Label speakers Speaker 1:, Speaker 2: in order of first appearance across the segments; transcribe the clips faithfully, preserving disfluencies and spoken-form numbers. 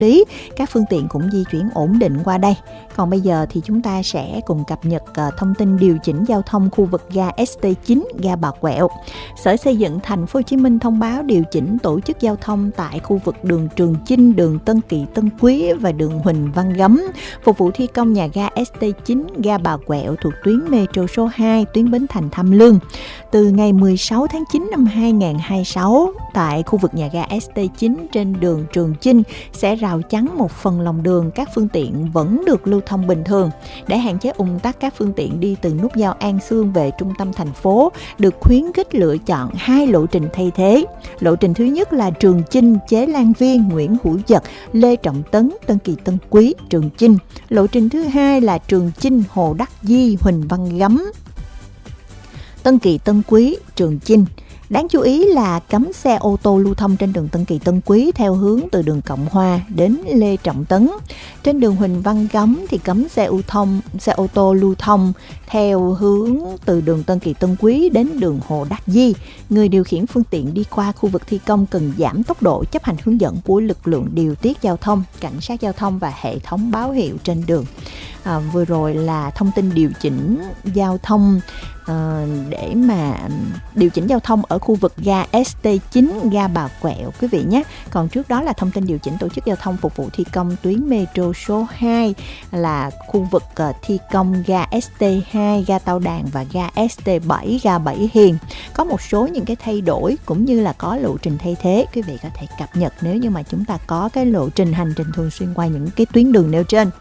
Speaker 1: lý, các phương tiện cũng di chuyển ổn định qua đây. Còn bây giờ thì chúng ta sẽ cùng cập nhật uh, thông tin điều chỉnh giao thông khu vực ga ét tê chín, ga Bà Quẹo. Sở Xây dựng Thành phố Hồ Chí Minh thông báo điều chỉnh tổ chức giao thông tại khu vực đường Trường Chinh, đường Tân Kỳ Tân Quý và đường Huỳnh Văn Gấm, phục vụ thi công nhà ga ét tê chín, ga Bà Quẹo thuộc tuyến metro số hai, tuyến Bến Thành Tham Lương. Từ ngày mười sáu tháng chín năm hai nghìn không trăm hai mươi sáu, tại khu vực nhà ga ét tê chín trên đường Trường Chinh sẽ rào chắn một phần lòng đường, các phương tiện vẫn được lưu thông bình thường. Để hạn chế ùn tắc, các phương tiện đi từ nút giao An Sương về trung tâm thành phố được khuyến khích lựa chọn hai lộ trình thay thế. Lộ trình thứ nhất là Trường Chinh, Chế Lan Viên, Nguyễn Hữu Dật, Lê Trọng Tấn, Tân Kỳ Tân Quý, Trường Chinh. Lộ trình thứ hai là Trường Chinh, Hồ Đắc Di, Huỳnh Văn Gấm, Tân Kỳ Tân Quý, Trường Chinh. Đáng chú ý là cấm xe ô tô lưu thông trên đường Tân Kỳ Tân Quý theo hướng từ đường Cộng Hòa đến Lê Trọng Tấn. Trên đường Huỳnh Văn Gấm thì cấm xe ô thông, xe ô tô lưu thông theo hướng từ đường Tân Kỳ Tân Quý đến đường Hồ Đắc Di. Người điều khiển phương tiện đi qua khu vực thi công cần giảm tốc độ, chấp hành hướng dẫn của lực lượng điều tiết giao thông, cảnh sát giao thông và hệ thống báo hiệu trên đường. À, vừa rồi là thông tin điều chỉnh giao thông à, để mà điều chỉnh giao thông ở khu vực ga ét tê chín, ga Bà Quẹo quý vị nhé. Còn trước đó là thông tin điều chỉnh tổ chức giao thông phục vụ thi công tuyến metro số hai, là khu vực uh, thi công ga ét tê hai, ga Tao Đàn và ga ét tê bảy, ga Bảy Hiền. Có một số những cái thay đổi cũng như là có lộ trình thay thế, quý vị có thể cập nhật nếu như mà chúng ta có cái lộ trình hành trình thường xuyên qua những cái tuyến đường nêu trên.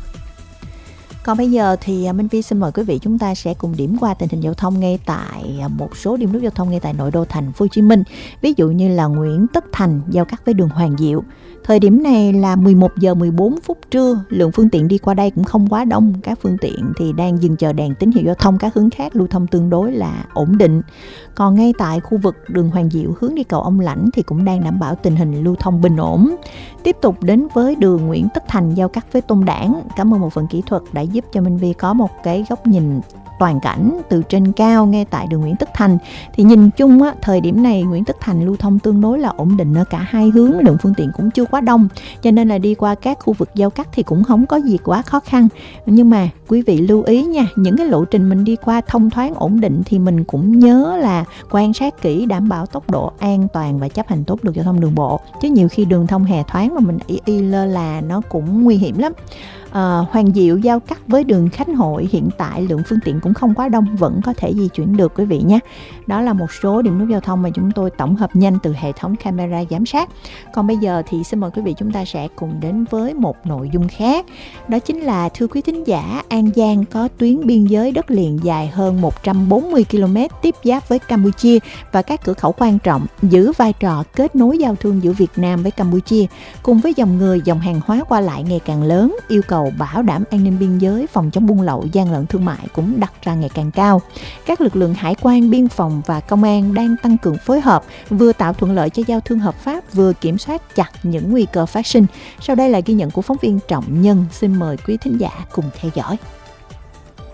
Speaker 1: Còn bây giờ thì Minh Vi xin mời quý vị chúng ta sẽ cùng điểm qua tình hình giao thông ngay tại một số điểm nút giao thông ngay tại nội đô thành phố Hồ Chí Minh. Ví dụ như là Nguyễn Tất Thành giao cắt với đường Hoàng Diệu. Thời điểm này là mười một giờ mười bốn phút trưa, lượng phương tiện đi qua đây cũng không quá đông. Các phương tiện thì đang dừng chờ đèn tín hiệu giao thông, các hướng khác lưu thông tương đối là ổn định. Còn ngay tại khu vực đường Hoàng Diệu hướng đi cầu Ông Lãnh thì cũng đang đảm bảo tình hình lưu thông bình ổn. Tiếp tục đến với đường Nguyễn Tất Thành giao cắt với Tôn Đản. Cảm ơn một phần kỹ thuật đã giúp cho Minh Vi có một cái góc nhìn toàn cảnh từ trên cao ngay tại đường Nguyễn Tất Thành. Thì nhìn chung á, thời điểm này Nguyễn Tất Thành lưu thông tương đối là ổn định ở cả hai hướng, lượng phương tiện cũng chưa quá đông, cho nên là đi qua các khu vực giao cắt thì cũng không có gì quá khó khăn. Nhưng mà quý vị lưu ý nha, những cái lộ trình mình đi qua thông thoáng ổn định thì mình cũng nhớ là quan sát kỹ, đảm bảo tốc độ an toàn và chấp hành tốt luật giao thông đường bộ, chứ nhiều khi đường thông hè thoáng mà mình y y lơ là nó cũng nguy hiểm lắm. À, Hoàng Diệu giao cắt với đường Khánh Hội, hiện tại lượng phương tiện cũng không quá đông, vẫn có thể di chuyển được quý vị nhé. Đó là một số điểm nút giao thông mà chúng tôi tổng hợp nhanh từ hệ thống camera giám sát. Còn bây giờ thì xin mời quý vị chúng ta sẽ cùng đến với một nội dung khác. Đó chính là, thưa quý thính giả, An Giang có tuyến biên giới đất liền dài hơn một trăm bốn mươi ki lô mét tiếp giáp với Campuchia và các cửa khẩu quan trọng, giữ vai trò kết nối giao thương giữa Việt Nam với Campuchia. Cùng với dòng người, dòng hàng hóa qua lại ngày càng lớn, yêu cầu bảo đảm an ninh biên giới, phòng chống buôn lậu, gian lận thương mại cũng đặt ra ngày càng cao. Các lực lượng hải quan, biên phòng và công an đang tăng cường phối hợp, vừa tạo thuận lợi cho giao thương hợp pháp, vừa kiểm soát chặt những nguy cơ phát sinh. Sau đây là ghi nhận của phóng viên Trọng Nhân, xin mời quý thính giả cùng theo dõi.